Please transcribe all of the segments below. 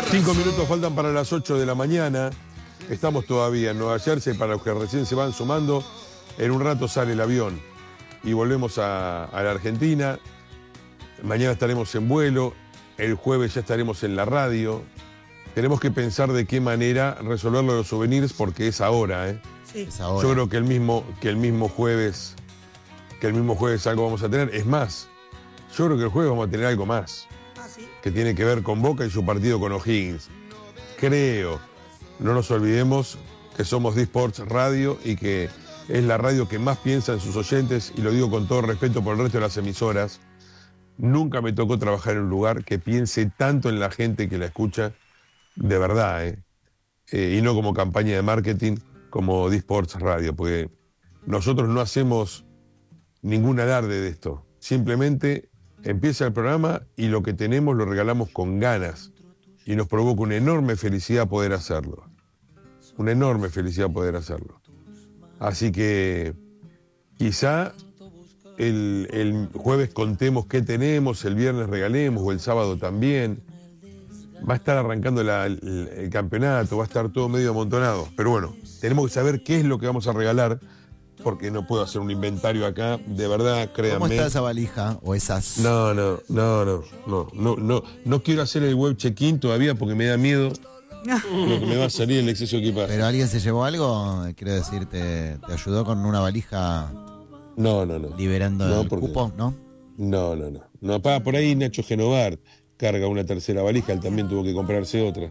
5 minutos faltan para las 8 de la mañana. Estamos todavía en Nueva Jersey. Para los que recién se van sumando, en un rato sale el avión y volvemos a la Argentina. Mañana estaremos en vuelo. El jueves ya estaremos en la radio. Tenemos que pensar de qué manera resolver lo de los souvenirs porque es ahora, ¿eh? Sí. Es ahora. Yo creo que el mismo jueves algo vamos a tener. Es más, yo creo que el jueves vamos a tener algo más. ¿Sí? Que tiene que ver con Boca y su partido con O'Higgins. Creo, no nos olvidemos que somos D-Sports Radio y que es la radio que más piensa en sus oyentes, y lo digo con todo respeto por el resto de las emisoras. Nunca me tocó trabajar en un lugar que piense tanto en la gente que la escucha, de verdad, y no como campaña de marketing, como D-Sports Radio, porque nosotros no hacemos ningún alarde de esto. Simplemente empieza el programa y lo que tenemos lo regalamos con ganas. Y nos provoca una enorme felicidad poder hacerlo. Una enorme felicidad poder hacerlo. Así que quizá el jueves contemos qué tenemos, el viernes regalemos o el sábado también. Va a estar arrancando el campeonato, va a estar todo medio amontonado. Pero bueno, tenemos que saber qué es lo que vamos a regalar, porque no puedo hacer un inventario acá, de verdad, créanme. ¿Cómo está esa valija o esas? No quiero hacer el web check-in todavía porque me da miedo lo que me va a salir el exceso de equipaje. ¿Pero alguien se llevó algo? Quiero decir, ¿te ayudó con una valija No. liberando el cupo? ¿No? No, por ahí Nacho Genovar carga una tercera valija, él también tuvo que comprarse otra.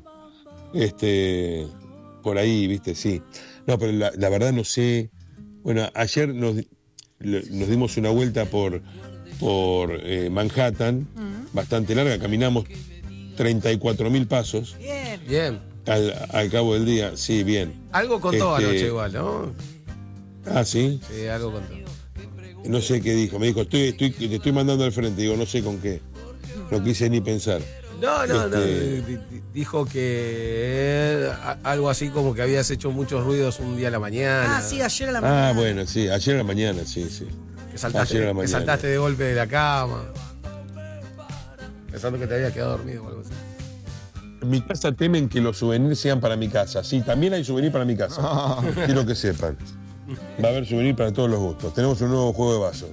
Por ahí, viste, sí. No, pero la verdad no sé. Bueno, ayer nos dimos una vuelta por Manhattan, bastante larga, caminamos 34.000 pasos. Bien. Al cabo del día, sí, bien. Algo contó anoche igual, ¿no? Ah, ¿sí? Sí, algo contó. No sé qué dijo, me dijo, te estoy mandando al frente, digo, no sé con qué. No quise ni pensar. No. Dijo que algo así como que habías hecho muchos ruidos un día a la mañana. Sí, ayer a la mañana. Ah, bueno, sí, ayer a la mañana, sí. Que saltaste de golpe de la cama. Pensando que te había quedado dormido o algo así. En mi casa temen que los souvenirs sean para mi casa. Sí, también hay souvenir para mi casa. Quiero que sepan. Va a haber souvenir para todos los gustos. Tenemos un nuevo juego de vasos.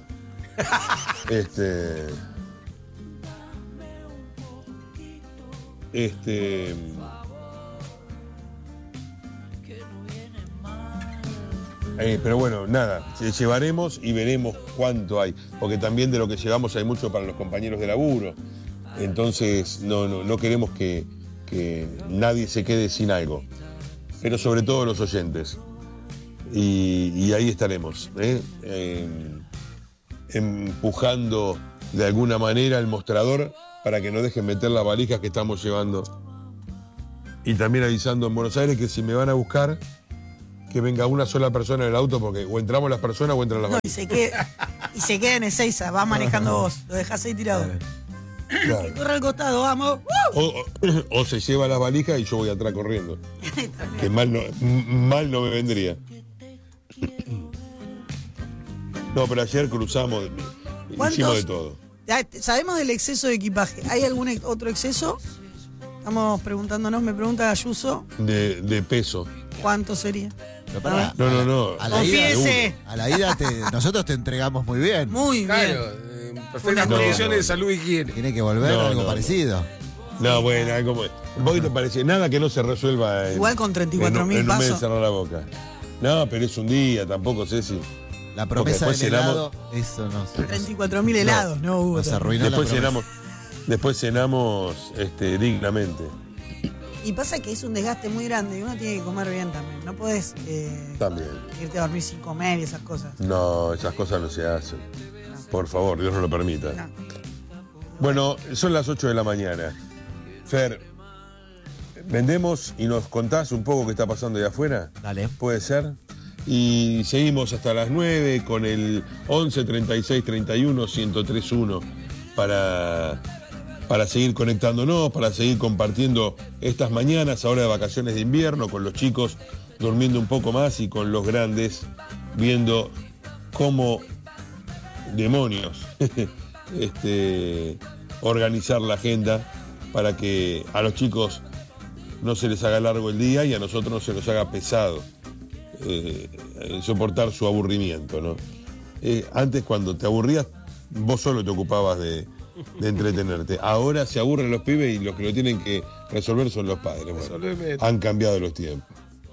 Pero bueno, nada, llevaremos y veremos cuánto hay, porque también de lo que llevamos hay mucho para los compañeros de laburo. Entonces no queremos que nadie se quede sin algo, pero sobre todo los oyentes. Y ahí estaremos, empujando de alguna manera el mostrador para que no dejen meter las valijas que estamos llevando. Y también avisando en Buenos Aires que si me van a buscar, que venga una sola persona en el auto, porque o entramos las personas o entran las valijas. Y se queda en Ezeiza, vas manejando vos, lo dejás ahí tirado. Claro. Que corre al costado, vamos. O se lleva las valijas y yo voy atrás corriendo. Que mal no me vendría. No, pero ayer cruzamos, hicimos de todo. Sabemos del exceso de equipaje. ¿Hay algún otro exceso? Estamos preguntándonos, me pregunta Ayuso. De peso. ¿Cuánto sería? Pero pará, No. A la ida, Confiese. a la ida nosotros te entregamos muy bien. Muy Claro, bien. en perfectas condiciones de salud y higiene. Tiene que volver algo parecido. No, bueno, algo un poquito parecido. Nada que no se resuelva Igual con 34.000 en un mes de pasos. cerrar la boca. No, pero es un día, tampoco sé si. La promesa del después helado, eso no sé. 34.000 helados, no hubo. Nos arruinó la promesa. Después cenamos dignamente. Y pasa que es un desgaste muy grande y uno tiene que comer bien también. No podés También. irte a dormir sin comer y esas cosas. No, esas cosas no se hacen. Por favor, Dios no lo permita. No. Bueno, son las 8 de la mañana. Fer, vendemos y nos contás un poco qué está pasando allá afuera. Dale. ¿Puede ser? Y seguimos hasta las 9 con el 11 36 31 1031 para seguir conectándonos, para seguir compartiendo estas mañanas ahora de vacaciones de invierno, con los chicos durmiendo un poco más y con los grandes viendo cómo demonios organizar la agenda para que a los chicos no se les haga largo el día y a nosotros no se nos haga pesado soportar su aburrimiento, ¿no? Antes, cuando te aburrías, vos solo te ocupabas de entretenerte. Ahora se aburren los pibes y los que lo tienen que resolver son los padres. Bueno, han cambiado los tiempos.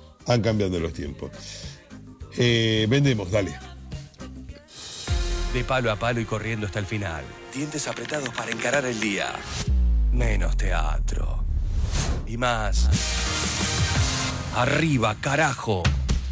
Vendemos, dale. De palo a palo y corriendo hasta el final. Dientes apretados para encarar el día. Menos teatro. Y más. Arriba, carajo.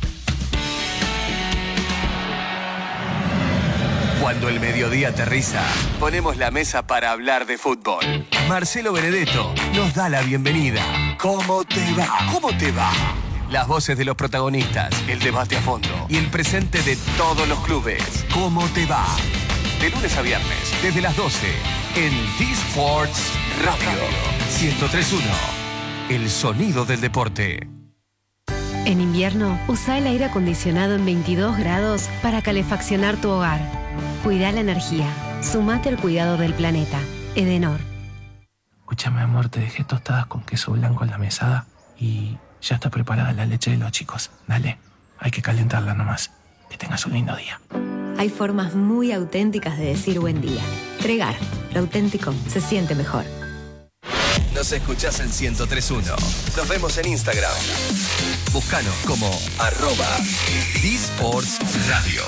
Cuando el mediodía aterriza, ponemos la mesa para hablar de fútbol. Marcelo Benedetto nos da la bienvenida. ¿Cómo te va? ¿Cómo te va? Las voces de los protagonistas, el debate a fondo y el presente de todos los clubes. ¿Cómo te va? De lunes a viernes, desde las 12, en D-Sports Radio 103.1. El sonido del deporte. En invierno, usa el aire acondicionado en 22 grados para calefaccionar tu hogar. Cuida la energía. Sumate al cuidado del planeta. Edenor. Escúchame, amor, te dejé tostadas con queso blanco en la mesada y ya está preparada la leche de los chicos. Dale, hay que calentarla nomás. Que tengas un lindo día. Hay formas muy auténticas de decir buen día. Tregar. Lo auténtico se siente mejor. Nos escuchás en 103.1. Nos vemos en Instagram. Búscanos como @DSportsRadio.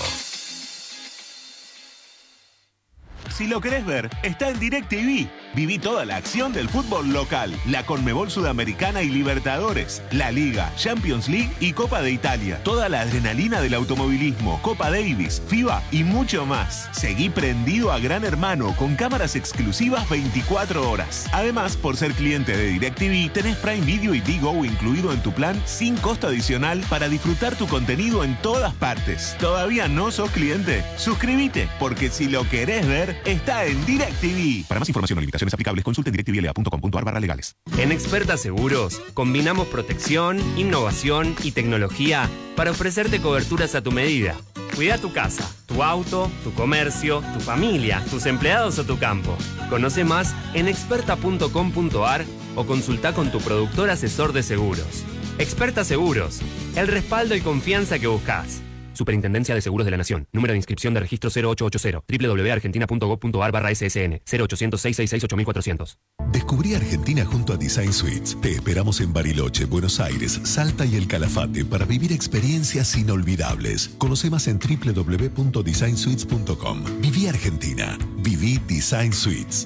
Si lo querés ver, está en DirecTV. Viví toda la acción del fútbol local, la Conmebol Sudamericana y Libertadores, la Liga, Champions League y Copa de Italia. Toda la adrenalina del automovilismo, Copa Davis, FIBA y mucho más. Seguí prendido a Gran Hermano con cámaras exclusivas 24 horas. Además, por ser cliente de DirecTV, tenés Prime Video y Digo incluido en tu plan sin costo adicional para disfrutar tu contenido en todas partes. ¿Todavía no sos cliente? Suscríbete, porque si lo querés ver, está en DirecTV. Para más información o limitaciones aplicables, consulte en directvla.com.ar/legales. En Experta Seguros, combinamos protección, innovación y tecnología para ofrecerte coberturas a tu medida. Cuida tu casa, tu auto, tu comercio, tu familia, tus empleados o tu campo. Conoce más en experta.com.ar o consulta con tu productor asesor de seguros. Experta Seguros, el respaldo y confianza que buscas. Superintendencia de Seguros de la Nación. Número de inscripción de registro 0880. www.argentina.gov.ar/ssn. 0800-666-8400. Descubrí Argentina junto a Design Suites. Te esperamos en Bariloche, Buenos Aires, Salta y El Calafate para vivir experiencias inolvidables. Conoce más en www.designsuites.com. Viví Argentina. Viví Design Suites.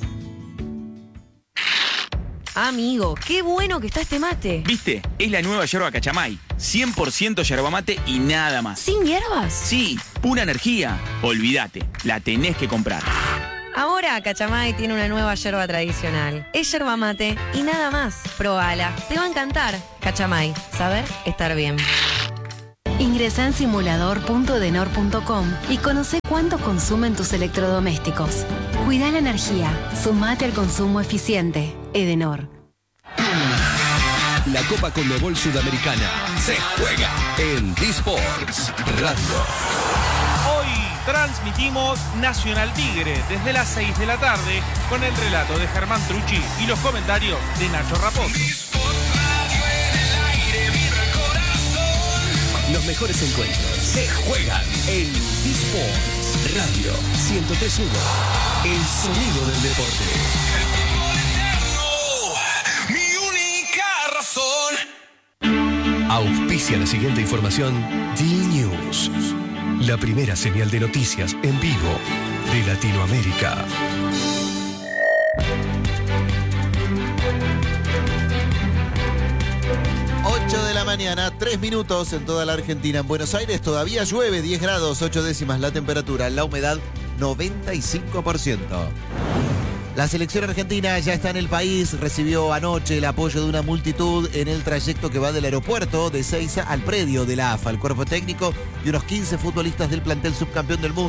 Amigo, qué bueno que está este mate. ¿Viste? Es la nueva yerba Cachamay. 100% yerba mate y nada más. ¿Sin hierbas? Sí, pura energía. Olvídate, la tenés que comprar. Ahora Cachamay tiene una nueva yerba tradicional. Es yerba mate y nada más. Probala, te va a encantar. Cachamay, saber estar bien. Ingresa en simulador.edenor.com y conoce cuánto consumen tus electrodomésticos. Cuida la energía. Sumate al consumo eficiente. Edenor. La Copa Conmebol Sudamericana se juega en D-Sports Radio. Hoy transmitimos Nacional Tigre desde las 6 de la tarde con el relato de Germán Trucci y los comentarios de Nacho Raposo. Los mejores encuentros se juegan en D-Sports Radio 103.1. El sonido del deporte. Auspicia la siguiente información. D-News, la primera señal de noticias en vivo de Latinoamérica. 8 de la mañana, 3 minutos en toda la Argentina. En Buenos Aires todavía llueve, 10 grados, 8 décimas la temperatura, la humedad 95%. La selección argentina ya está en el país, recibió anoche el apoyo de una multitud en el trayecto que va del aeropuerto de Ezeiza al predio de la AFA. El cuerpo técnico y unos 15 futbolistas del plantel subcampeón del mundo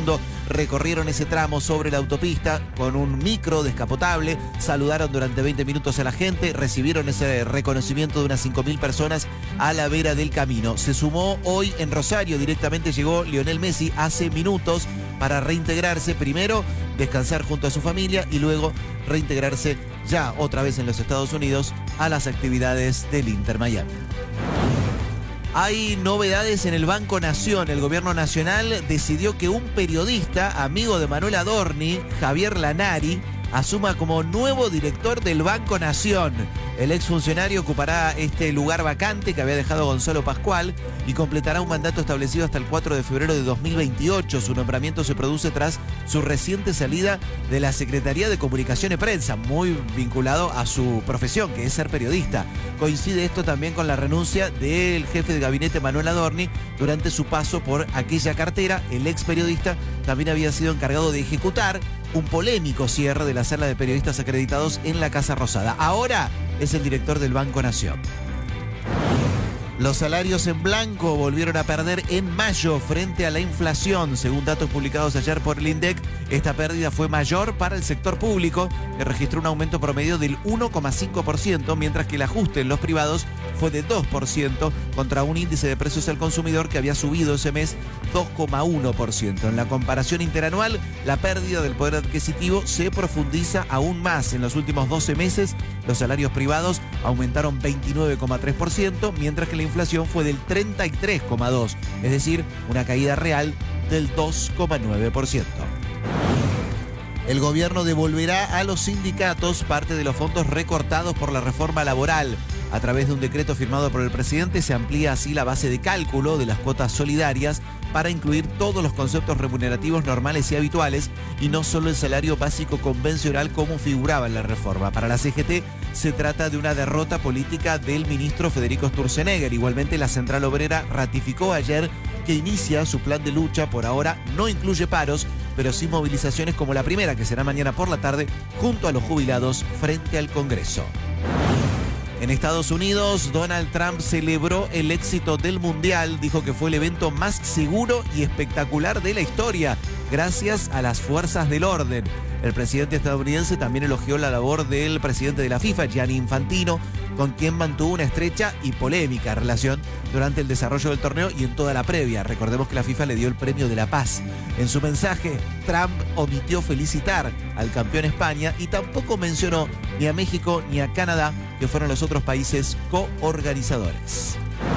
recorrieron ese tramo sobre la autopista con un micro descapotable, saludaron durante 20 minutos a la gente, recibieron ese reconocimiento de unas 5.000 personas a la vera del camino. Se sumó hoy en Rosario, directamente llegó Lionel Messi hace minutos para reintegrarse, primero descansar junto a su familia y luego reintegrarse ya otra vez en los Estados Unidos a las actividades del Inter Miami. Hay novedades en el Banco Nación. El gobierno nacional decidió que un periodista, amigo de Manuel Adorni, Javier Lanari, asuma como nuevo director del Banco Nación. El exfuncionario ocupará este lugar vacante que había dejado Gonzalo Pascual y completará un mandato establecido hasta el 4 de febrero de 2028. Su nombramiento se produce tras su reciente salida de la Secretaría de Comunicación y Prensa, muy vinculado a su profesión, que es ser periodista. Coincide esto también con la renuncia del jefe de gabinete Manuel Adorni durante su paso por aquella cartera. El ex periodista también había sido encargado de ejecutar un polémico cierre de la sala de periodistas acreditados en la Casa Rosada. Ahora es el director del Banco Nación. Los salarios en blanco volvieron a perder en mayo frente a la inflación. Según datos publicados ayer por el INDEC, esta pérdida fue mayor para el sector público, que registró un aumento promedio del 1,5%, mientras que el ajuste en los privados fue de 2%, contra un índice de precios al consumidor que había subido ese mes 2,1%. En la comparación interanual, la pérdida del poder adquisitivo se profundiza aún más. En los últimos 12 meses, los salarios privados aumentaron 29,3%, mientras que la inflación fue del 33,2%, es decir, una caída real del 2,9%. El gobierno devolverá a los sindicatos parte de los fondos recortados por la reforma laboral. A través de un decreto firmado por el presidente se amplía así la base de cálculo de las cuotas solidarias para incluir todos los conceptos remunerativos normales y habituales y no solo el salario básico convencional como figuraba en la reforma. Para la CGT se trata de una derrota política del ministro Federico Sturzenegger. Igualmente la Central Obrera ratificó ayer que inicia su plan de lucha. Por ahora no incluye paros, pero sí movilizaciones como la primera, que será mañana por la tarde, junto a los jubilados frente al Congreso. En Estados Unidos, Donald Trump celebró el éxito del Mundial. Dijo que fue el evento más seguro y espectacular de la historia, gracias a las fuerzas del orden. El presidente estadounidense también elogió la labor del presidente de la FIFA, Gianni Infantino, con quien mantuvo una estrecha y polémica relación durante el desarrollo del torneo y en toda la previa. Recordemos que la FIFA le dio el premio de la paz. En su mensaje, Trump omitió felicitar al campeón España y tampoco mencionó ni a México ni a Canadá, que fueron los otros países coorganizadores.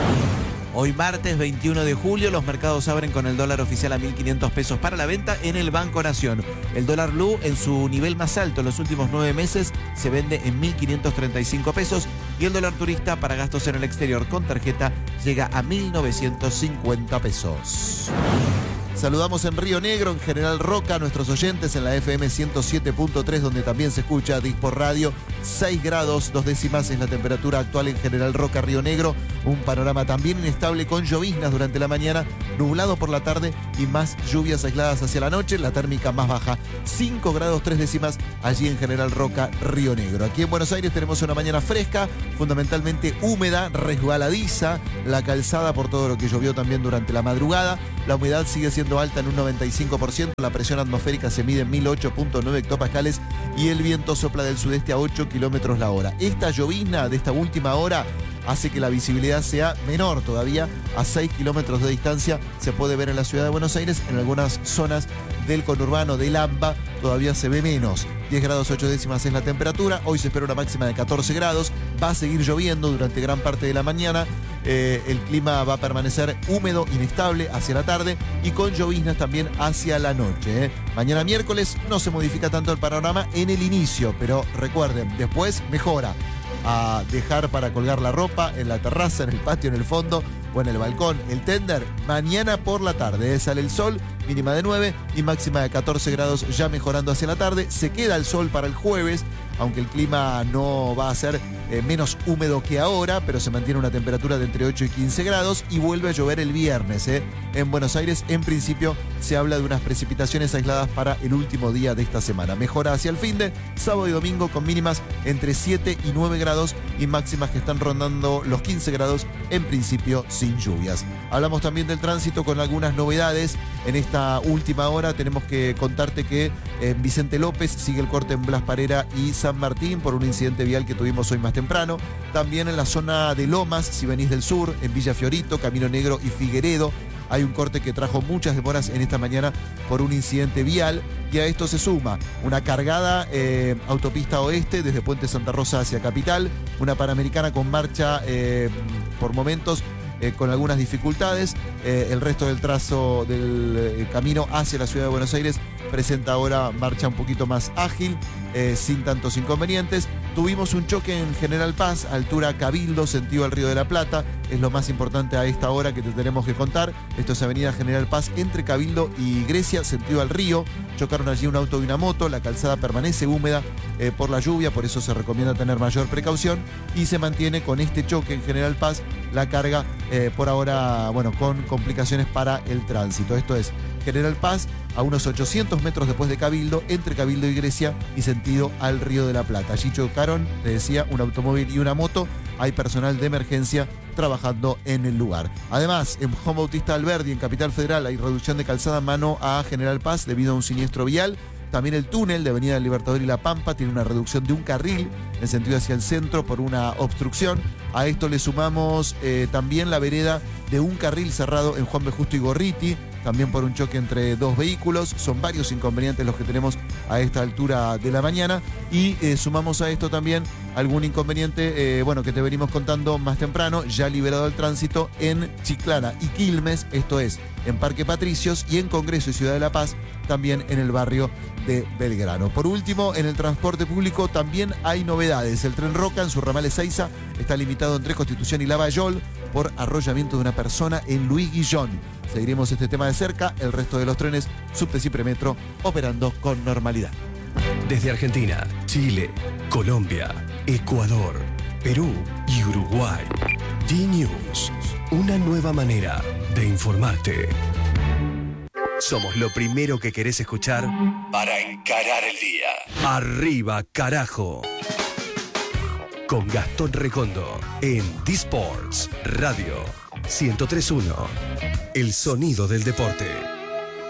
Hoy martes 21 de julio los mercados abren con el dólar oficial a 1.500 pesos para la venta en el Banco Nación. El dólar blue en su nivel más alto en los últimos 9 meses se vende en 1.535 pesos y el dólar turista para gastos en el exterior con tarjeta llega a 1.950 pesos. Saludamos en Río Negro, en General Roca, a nuestros oyentes en la FM 107.3, donde también se escucha Dispor Radio. 6 grados, 2 décimas es la temperatura actual en General Roca, Río Negro. Un panorama también inestable con lloviznas durante la mañana, nublado por la tarde y más lluvias aisladas hacia la noche. La térmica más baja, 5 grados, 3 décimas allí en General Roca, Río Negro. Aquí en Buenos Aires tenemos una mañana fresca, fundamentalmente húmeda, resbaladiza la calzada por todo lo que llovió también durante la madrugada. La humedad sigue siendo alta en un 95%, la presión atmosférica se mide en 1008.9 hectopascales y el viento sopla del sudeste a 8 kilómetros la hora. Esta llovizna de esta última hora hace que la visibilidad sea menor todavía, a 6 kilómetros de distancia se puede ver en la ciudad de Buenos Aires. En algunas zonas del conurbano del AMBA todavía se ve menos. 10 grados 8 décimas es la temperatura. Hoy se espera una máxima de 14 grados. Va a seguir lloviendo durante gran parte de la mañana. El clima va a permanecer húmedo, inestable hacia la tarde y con lloviznas también hacia la noche. Mañana miércoles no se modifica tanto el panorama en el inicio, pero recuerden, después mejora. A dejar para colgar la ropa en la terraza, en el patio, en el fondo o en el balcón, el tender. Mañana por la tarde sale el sol, mínima de 9 y máxima de 14 grados, ya mejorando hacia la tarde. Se queda el sol para el jueves, aunque el clima no va a ser menos húmedo que ahora, pero se mantiene una temperatura de entre 8 y 15 grados y vuelve a llover el viernes. En Buenos Aires, en principio, se habla de unas precipitaciones aisladas para el último día de esta semana. Mejora hacia el finde, sábado y domingo con mínimas entre 7 y 9 grados y máximas que están rondando los 15 grados, en principio sin lluvias. Hablamos también del tránsito con algunas novedades. En esta última hora tenemos que contarte que en Vicente López sigue el corte en Blas Parera y San Martín por un incidente vial que tuvimos hoy más temprano. También en la zona de Lomas, si venís del sur, en Villa Fiorito, Camino Negro y Figueredo, hay un corte que trajo muchas demoras en esta mañana por un incidente vial. Y a esto se suma una cargada autopista oeste desde Puente Santa Rosa hacia Capital, una Panamericana con marcha por momentos con algunas dificultades. El resto del trazo del camino hacia la ciudad de Buenos Aires presenta ahora marcha un poquito más ágil, sin tantos inconvenientes. Tuvimos un choque en General Paz, altura Cabildo, sentido al Río de la Plata. Es lo más importante a esta hora que te tenemos que contar. Esto es Avenida General Paz entre Cabildo y Grecia, sentido al río. Chocaron allí un auto y una moto. La calzada permanece húmeda por la lluvia, por eso se recomienda tener mayor precaución. Y se mantiene con este choque en General Paz la carga por ahora, bueno, con complicaciones para el tránsito. Esto es General Paz, a unos 800 metros después de Cabildo, entre Cabildo y Grecia y sentido al Río de la Plata. Allí chocaron, te decía, un automóvil y una moto. Hay personal de emergencia trabajando en el lugar. Además, en Juan Bautista Alberdi, en Capital Federal, hay reducción de calzada mano a General Paz debido a un siniestro vial. También el túnel de Avenida del Libertador y La Pampa tiene una reducción de un carril en sentido hacia el centro por una obstrucción. A esto le sumamos también la vereda de un carril cerrado en Juan B. Justo y Gorriti, también por un choque entre dos vehículos. Son varios inconvenientes los que tenemos a esta altura de la mañana. Y sumamos a esto también algún inconveniente, que te venimos contando más temprano, ya liberado el tránsito en Chiclana y Quilmes, esto es, en Parque Patricios, y en Congreso y Ciudad de la Paz, también en el barrio de Belgrano. Por último, en el transporte público también hay novedades. El tren Roca en su ramal Ezeiza está limitado entre Constitución y Lavallol por arrollamiento de una persona en Luis Guillón. Seguiremos este tema de cerca. El resto de los trenes Subte y Premetro operando con normalidad. Desde Argentina, Chile, Colombia, Ecuador, Perú y Uruguay. D-News, una nueva manera de informarte. Somos lo primero que querés escuchar para encarar el día. Arriba, carajo. Con Gastón Recondo en D-Sports Radio 103.1. El sonido del deporte.